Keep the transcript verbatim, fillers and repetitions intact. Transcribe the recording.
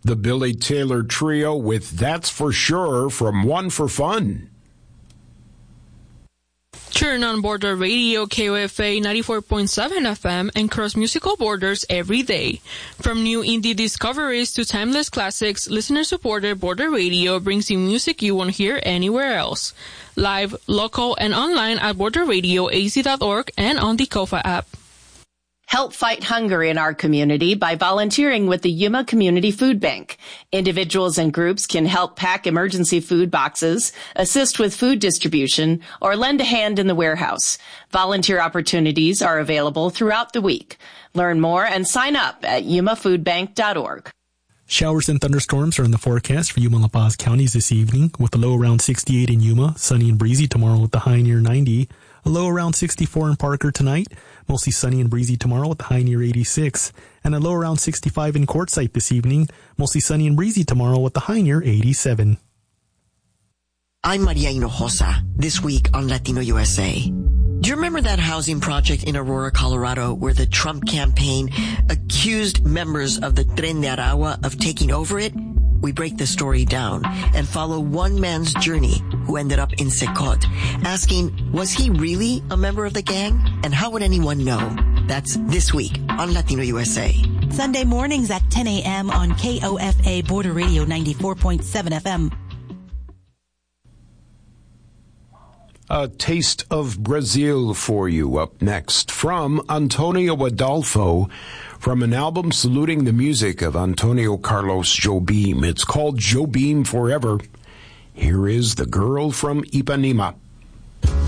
The Billy Taylor Trio with That's For Sure from One for Fun. Turn on Border Radio, K O F A ninety-four point seven F M, and cross musical borders every day. From new indie discoveries to timeless classics, listener-supported Border Radio brings you music you won't hear anywhere else. Live, local, and online at border radio a z dot org and on the Kofa app. Help fight hunger in our community by volunteering with the Yuma Community Food Bank. Individuals and groups can help pack emergency food boxes, assist with food distribution, or lend a hand in the warehouse. Volunteer opportunities are available throughout the week. Learn more and sign up at yuma food bank dot org. Showers and thunderstorms are in the forecast for Yuma and La Paz counties this evening, with a low around sixty-eight in Yuma, sunny and breezy tomorrow with the high near ninety. A low around sixty-four in Parker tonight, mostly sunny and breezy tomorrow with the high near eighty-six. And a low around sixty-five in Quartzsite this evening, mostly sunny and breezy tomorrow with the high near eighty-seven. I'm Maria Hinojosa, this week on Latino U S A. Do you remember that housing project in Aurora, Colorado, where the Trump campaign accused members of the Tren de Aragua of taking over it? We break the story down and follow one man's journey who ended up in Secot, asking, was he really a member of the gang? And how would anyone know? That's this week on Latino U S A. Sunday mornings at ten a.m. on K O F A Border Radio ninety-four point seven F M. A taste of Brazil for you up next from Antonio Adolfo, from an album saluting the music of Antonio Carlos Jobim. It's called Jobim Forever. Here is The Girl from Ipanema.